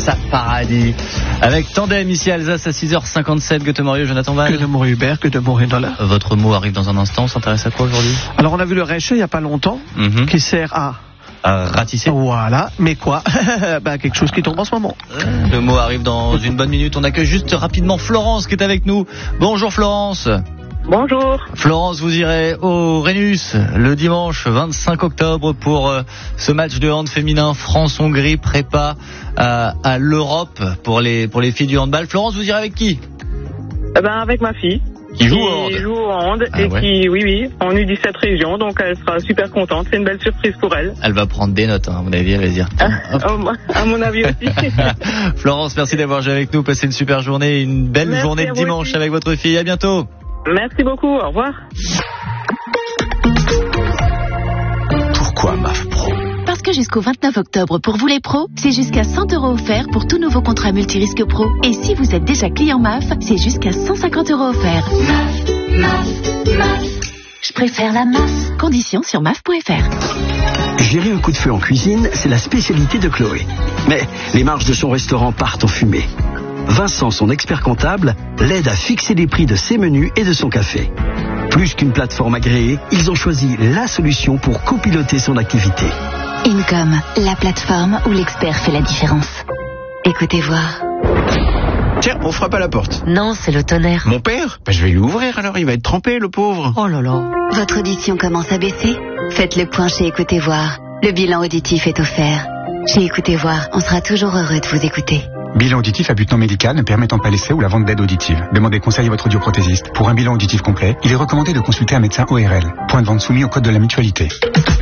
Alsace Paradis. Avec Tandem ici à Alsace à 6h57. Goethe Morieux, Jonathan Val. Goethe Morieux Hubert, Goethe Morieux Nola. Votre mot arrive dans un instant. On s'intéresse à quoi aujourd'hui? Alors on a vu le Reche il n'y a pas longtemps, qui sert à ratisser. Voilà, mais quoi? Quelque chose qui tombe en ce moment. Le mot arrive dans une bonne minute. On accueille juste rapidement Florence qui est avec nous. Bonjour Florence. Bonjour. Florence, vous irez au Rhenus le dimanche 25 octobre pour ce match de hand féminin France-Hongrie, prépa à l'Europe pour les filles du handball. Florence, vous irez avec qui? Avec ma fille. Qui joue au hand et qui, oui, en U17 région, donc elle sera super contente. C'est une belle surprise pour elle. Elle va prendre des notes, à mon avis, elle va dire. À mon avis aussi. Florence, merci d'avoir joué avec nous. Passez une super journée, une belle journée de dimanche avec votre fille. À bientôt. Merci beaucoup, au revoir. Pourquoi MAF Pro? Parce que jusqu'au 29 octobre, pour vous les pros, c'est jusqu'à 100 € offerts pour tout nouveau contrat multirisque pro. Et si vous êtes déjà client MAF, c'est jusqu'à 150 € offerts. MAF. Je préfère la MAF. Conditions sur maf.fr. Gérer un coup de feu en cuisine, c'est la spécialité de Chloé. Mais les marges de son restaurant partent en fumée. Vincent, son expert comptable, l'aide à fixer les prix de ses menus et de son café. Plus qu'une plateforme agréée, ils ont choisi la solution pour copiloter son activité. Income, la plateforme où l'expert fait la différence. Écoutez voir. Tiens, on frappe à la porte. Non, c'est le tonnerre. Mon père? Je vais lui ouvrir alors, il va être trempé, le pauvre. Oh là là. Votre audition commence à baisser? Faites le point chez Écoutez voir. Le bilan auditif est offert. Chez Écoutez voir, on sera toujours heureux de vous écouter. Bilan auditif à but non médical ne permettant pas l'essai ou la vente d'aide auditive. Demandez conseil à votre audioprothésiste. Pour un bilan auditif complet, il est recommandé de consulter un médecin ORL. Point de vente soumis au code de la mutualité.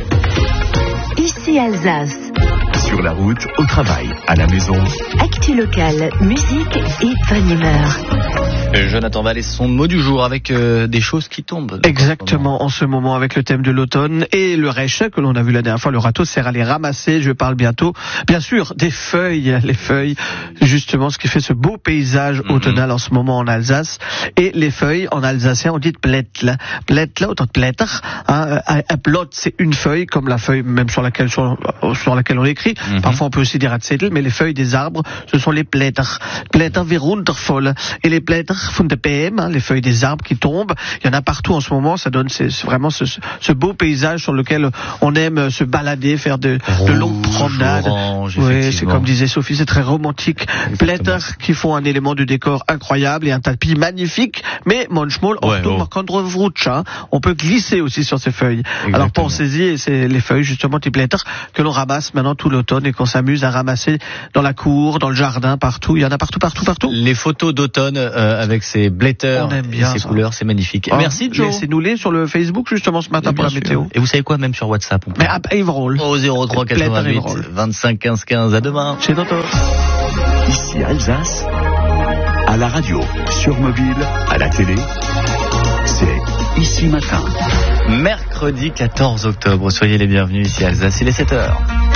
Ici Alsace. Sur la route, au travail, à la maison. Actu locale, musique et bonne humeur. Jonathan Val et son mot du jour avec des choses qui tombent. Exactement, en ce moment avec le thème de l'automne et le Reche que l'on a vu la dernière fois, le râteau sert à les ramasser. Je parle bientôt, bien sûr, des feuilles, les feuilles, justement ce qui fait ce beau paysage automnal en ce moment en Alsace. Et les feuilles, en alsacien, on dit plättle. Plättle, autant de plätter. Un plot, c'est une feuille, comme la feuille même sur laquelle on écrit. Parfois on peut aussi dire Zettel, mais les feuilles des arbres, ce sont les plätter. Plätter wie runterfallen. Et les plätter von der PM, les feuilles des arbres qui tombent. Il y en a partout en ce moment. Ça donne c'est vraiment ce beau paysage sur lequel on aime se balader, faire de longues promenades. Oui, c'est comme disait Sophie, c'est très romantique. Plätter qui font un élément de décor incroyable et un tapis magnifique. Mais manchmal, on peut glisser aussi sur ces feuilles. Exactement. Alors pensez-y, et c'est les feuilles justement des plätter que l'on ramasse maintenant tout l'automne et qu'on s'amuse à ramasser dans la cour, dans le jardin, partout. Il y en a partout. Les photos d'automne avec ces blätter et ces couleurs, c'est magnifique. Merci Joe. Laissez-nous-les sur le Facebook justement ce matin pour la météo. Et vous savez quoi, même sur WhatsApp. On peut... Mais Yves-Roll. Au 03 88 25 15 15. À demain. Chez Toto. Ici Alsace, à la radio, sur mobile, à la télé, c'est Ici Matin. Mercredi 14 octobre. Soyez les bienvenus ici à Alsace. Il est 7h.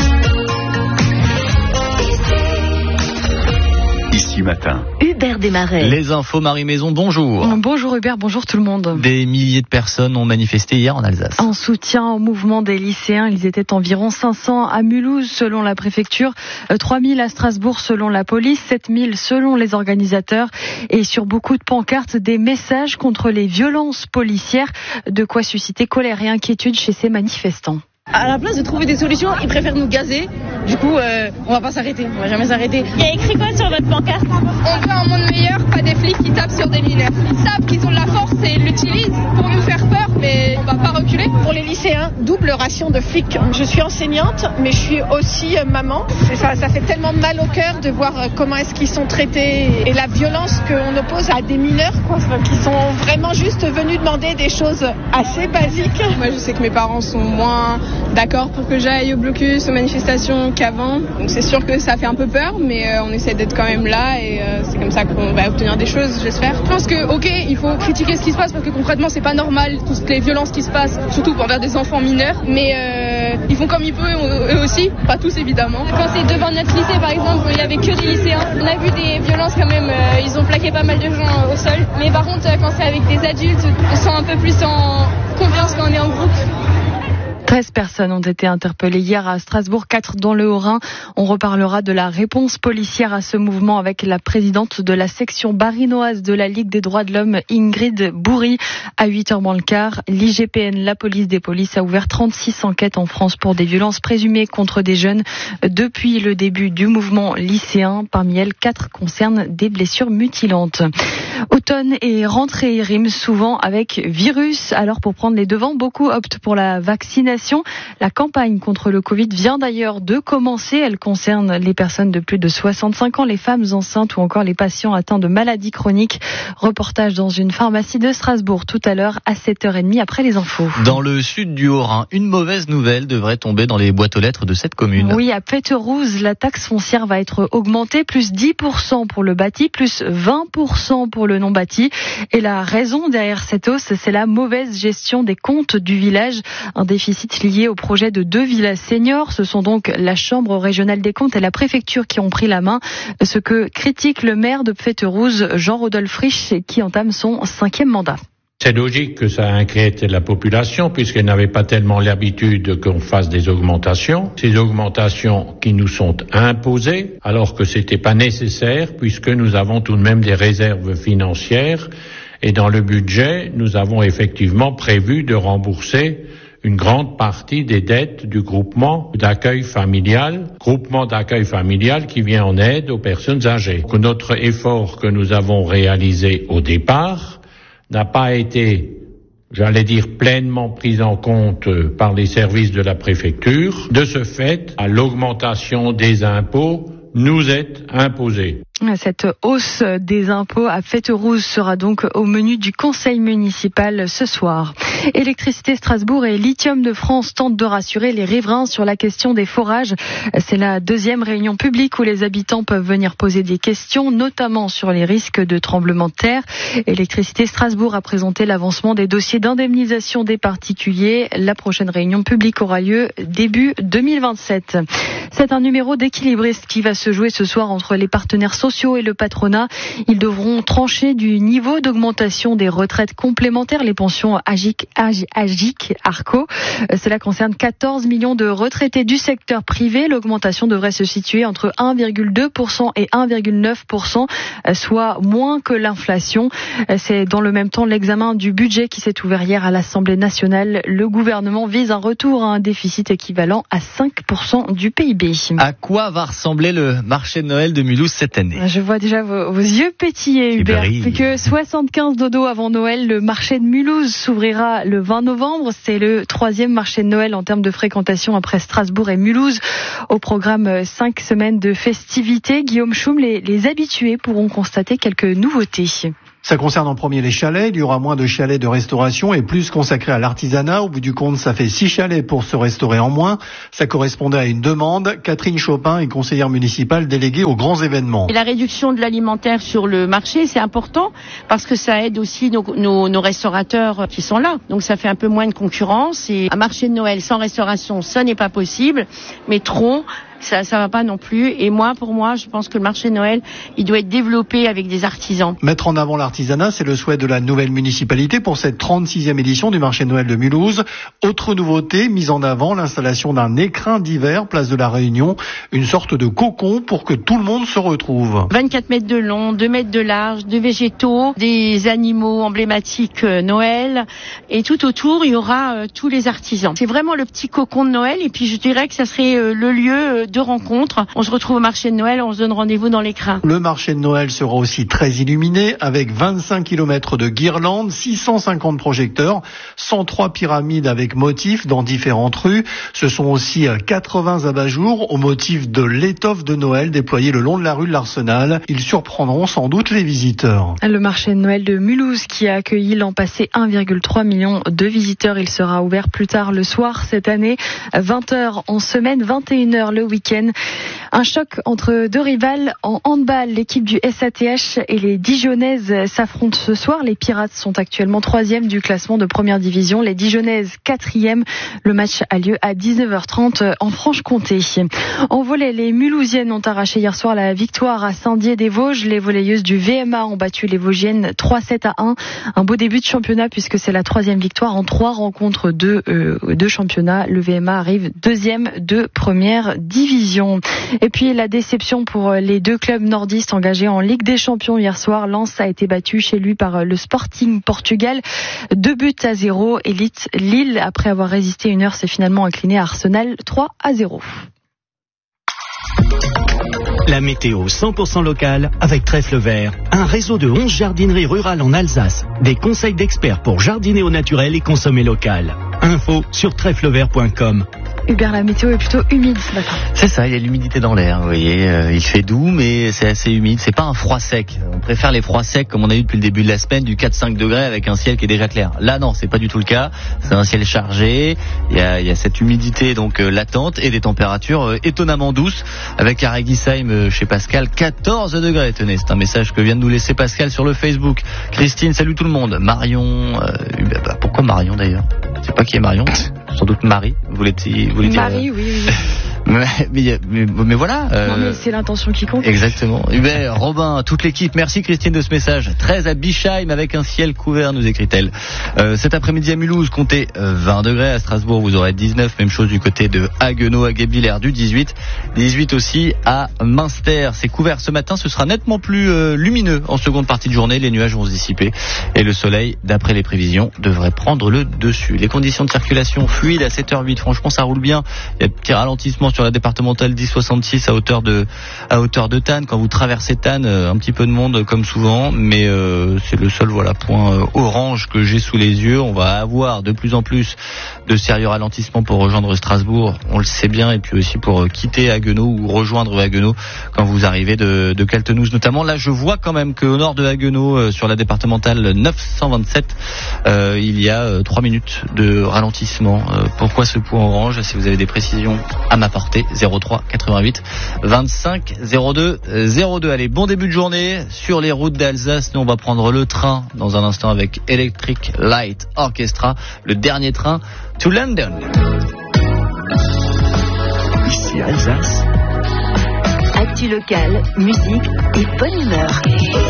Ici Matin. Hubert Desmarais. Les infos Marie Maison, bonjour. Bonjour Hubert, bonjour tout le monde. Des milliers de personnes ont manifesté hier en Alsace. En soutien au mouvement des lycéens, ils étaient environ 500 à Mulhouse selon la préfecture, 3000 à Strasbourg selon la police, 7000 selon les organisateurs et sur beaucoup de pancartes des messages contre les violences policières, de quoi susciter colère et inquiétude chez ces manifestants. À la place de trouver des solutions, ils préfèrent nous gazer. Du coup, on va pas s'arrêter, on va jamais s'arrêter. Il y a écrit quoi sur votre pancarte? On veut un monde meilleur, pas des flics qui tapent sur des mineurs. Ils savent qu'ils ont de la force et ils l'utilisent pour nous faire peur, mais on va pas reculer. Pour les lycéens, double ration de flics. Je suis enseignante, mais je suis aussi maman. Ça fait tellement mal au cœur de voir comment est-ce qu'ils sont traités et la violence qu'on oppose à des mineurs, qui sont vraiment juste venus demander des choses assez basiques. Moi, je sais que mes parents sont moins d'accord pour que j'aille au blocus, aux manifestations qu'avant. Donc c'est sûr que ça fait un peu peur, mais on essaie d'être quand même là et c'est comme ça qu'on va obtenir des choses, j'espère. Je pense que, ok, il faut critiquer ce qui se passe parce que concrètement c'est pas normal, toutes les violences qui se passent, surtout envers des enfants mineurs, mais ils font comme ils peuvent eux aussi, pas tous évidemment. Quand c'est devant notre lycée par exemple, il y avait que des lycéens, on a vu des violences quand même, ils ont plaqué pas mal de gens au sol, mais par contre quand c'est avec des adultes, on se sent un peu plus en confiance quand on est en groupe. 13 personnes ont été interpellées hier à Strasbourg, 4 dans le Haut-Rhin. On reparlera de la réponse policière à ce mouvement avec la présidente de la section barinoise de la Ligue des droits de l'homme, Ingrid Bourri, à 8h moins le quart. L'IGPN, la police des polices, a ouvert 36 enquêtes en France pour des violences présumées contre des jeunes depuis le début du mouvement lycéen. Parmi elles, 4 concernent des blessures mutilantes. Automne et rentrée riment souvent avec virus. Alors pour prendre les devants, beaucoup optent pour la vaccination. La campagne contre le Covid vient d'ailleurs de commencer. Elle concerne les personnes de plus de 65 ans, les femmes enceintes ou encore les patients atteints de maladies chroniques. Reportage dans une pharmacie de Strasbourg tout à l'heure à 7h30 après les infos. Dans le sud du Haut-Rhin, une mauvaise nouvelle devrait tomber dans les boîtes aux lettres de cette commune. Oui, à Pfetterouze, la taxe foncière va être augmentée, plus 10% pour le bâti, plus 20% pour le non bâti. Et la raison derrière cette hausse, c'est la mauvaise gestion des comptes du village. Un déficit lié au projet de 2 villas seniors. Ce sont donc la Chambre régionale des comptes et la préfecture qui ont pris la main. Ce que critique le maire de Pfetterouze, Jean-Rodolphe Rich, qui entame son 5e mandat. C'est logique que ça inquiète la population puisqu'elle n'avait pas tellement l'habitude qu'on fasse des augmentations. Ces augmentations qui nous sont imposées alors que c'était pas nécessaire puisque nous avons tout de même des réserves financières et dans le budget, nous avons effectivement prévu de rembourser une grande partie des dettes du groupement d'accueil familial qui vient en aide aux personnes âgées. Notre effort que nous avons réalisé au départ n'a pas été, pleinement pris en compte par les services de la préfecture. De ce fait, l'augmentation des impôts nous est imposée. Cette hausse des impôts à Pfetterouze sera donc au menu du conseil municipal ce soir. Électricité Strasbourg et Lithium de France tentent de rassurer les riverains sur la question des forages. C'est la 2e réunion publique où les habitants peuvent venir poser des questions, notamment sur les risques de tremblement de terre. Électricité Strasbourg a présenté l'avancement des dossiers d'indemnisation des particuliers. La prochaine réunion publique aura lieu début 2027. C'est un numéro d'équilibriste qui va se jouer ce soir entre les partenaires sociaux et le patronat. Ils devront trancher du niveau d'augmentation des retraites complémentaires, les pensions AGIC, ARCO. Cela concerne 14 millions de retraités du secteur privé. L'augmentation devrait se situer entre 1,2% et 1,9%, soit moins que l'inflation. C'est dans le même temps l'examen du budget qui s'est ouvert hier à l'Assemblée nationale. Le gouvernement vise un retour à un déficit équivalent à 5% du PIB. À quoi va ressembler le marché de Noël de Mulhouse cette année ? Je vois déjà vos yeux pétiller, Hubert. Plus que 75 dodos avant Noël, le marché de Mulhouse s'ouvrira le 20 novembre. C'est le 3e marché de Noël en termes de fréquentation après Strasbourg et Mulhouse. Au programme 5 semaines de festivités, Guillaume Schum, les habitués pourront constater quelques nouveautés. Ça concerne en premier les chalets. Il y aura moins de chalets de restauration et plus consacrés à l'artisanat. Au bout du compte, ça fait 6 chalets pour se restaurer en moins. Ça correspondait à une demande. Catherine Chopin est conseillère municipale déléguée aux grands événements. Et la réduction de l'alimentaire sur le marché, c'est important parce que ça aide aussi nos restaurateurs qui sont là. Donc ça fait un peu moins de concurrence. Et un marché de Noël sans restauration, ça n'est pas possible. Mais trop, ça va pas non plus. Et pour moi, je pense que le marché de Noël, il doit être développé avec des artisans. Mettre en avant l'artisanat, c'est le souhait de la nouvelle municipalité pour cette 36e édition du marché de Noël de Mulhouse. Autre nouveauté, mise en avant, l'installation d'un écrin d'hiver, place de la Réunion, une sorte de cocon pour que tout le monde se retrouve. 24 mètres de long, 2 mètres de large, de végétaux, des animaux emblématiques Noël. Et tout autour, il y aura tous les artisans. C'est vraiment le petit cocon de Noël. Et puis je dirais que ça serait le lieu de rencontres. On se retrouve au marché de Noël, on se donne rendez-vous dans l'écrin. Le marché de Noël sera aussi très illuminé avec 25 km de guirlandes, 650 projecteurs, 103 pyramides avec motifs dans différentes rues. Ce sont aussi 80 abat-jours au motif de l'étoffe de Noël déployée le long de la rue de l'Arsenal. Ils surprendront sans doute les visiteurs. Le marché de Noël de Mulhouse qui a accueilli l'an passé 1,3 million de visiteurs. Il sera ouvert plus tard le soir cette année, 20h en semaine, 21h le week-end. week-end. Un choc entre deux rivales en handball. L'équipe du SATH et les Dijonnaises s'affrontent ce soir. Les Pirates sont actuellement 3e du classement de première division. Les Dijonnaises 4e. Le match a lieu à 19h30 en Franche-Comté. En volley, les Mulhousiennes ont arraché hier soir la victoire à Saint-Dié-des-Vosges. Les volleyeuses du VMA ont battu les Vosgiennes 3-7-1. Un beau début de championnat puisque c'est la 3e victoire en 3 rencontres de championnat. Le VMA arrive 2e de première division. Et puis la déception pour les deux clubs nordistes engagés en Ligue des Champions hier soir. Lens a été battu chez lui par le Sporting Portugal. 2-0. Et Lille, après avoir résisté une heure, s'est finalement incliné à Arsenal 3-0. La météo 100% locale avec Trèfle Vert, un réseau de 11 jardineries rurales en Alsace. Des conseils d'experts pour jardiner au naturel et consommer local. Info sur trèflevert.com. Hubert, la météo est plutôt humide ce matin. C'est ça, il y a l'humidité dans l'air, vous voyez. Il fait doux, mais c'est assez humide. C'est pas un froid sec. On préfère les froids secs, comme on a eu depuis le début de la semaine, du 4-5 degrés avec un ciel qui est déjà clair. Là, non, c'est pas du tout le cas. C'est un ciel chargé. Il y a cette humidité donc latente et des températures étonnamment douces. Avec à Regisheim chez Pascal, 14 degrés. Tenez, c'est un message que vient de nous laisser Pascal sur le Facebook. Christine, salut tout le monde. Marion, pourquoi Marion d'ailleurs? Je sais pas qui est Marion. Sans doute Marie. Vous voulez dire Marie, oui. Mais voilà. Non, mais c'est l'intention qui compte. Exactement. Hubert, Robin, toute l'équipe, merci Christine de ce message. 13 à Bischheim avec un ciel couvert, nous écrit-elle. Cet après-midi à Mulhouse, comptez 20 degrés. À Strasbourg, vous aurez 19. Même chose du côté de Haguenau, à Guebwiller du 18. 18 aussi à Münster. C'est couvert ce matin. Ce sera nettement plus lumineux en seconde partie de journée. Les nuages vont se dissiper et le soleil, d'après les prévisions, devrait prendre le dessus. Les conditions de circulation fluides à 7h08. Franchement, ça roule bien. Il y a un petit ralentissement sur la départementale 1066 à hauteur de Tannes. Quand vous traversez Tannes, un petit peu de monde comme souvent, mais c'est le seul point orange que j'ai sous les yeux. On va avoir de plus en plus de sérieux ralentissements pour rejoindre Strasbourg, on le sait bien, et puis aussi pour quitter Haguenau ou rejoindre Haguenau quand vous arrivez de Kaltenouze notamment. Là, je vois quand même qu'au nord de Haguenau, sur la départementale 927, il y a 3 minutes de ralentissement. Pourquoi ce point orange? Si vous avez des précisions à m'apporter, 03 88 25 02 02. Allez, bon début de journée sur les routes d'Alsace. Nous, on va prendre le train dans un instant avec Electric Light Orchestra, le dernier train to London. Ici Alsace. Actu local, musique et bonne humeur.